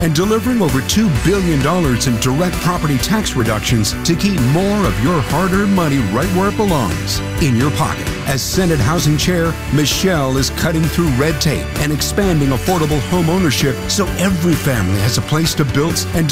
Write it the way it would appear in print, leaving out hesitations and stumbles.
and delivering over $2 billion in direct property tax reductions to keep more of your hard-earned money right where it belongs, in your pocket. As Senate Housing Chair, Michelle is cutting through red tape and expanding affordable home ownership so every family has a place to build and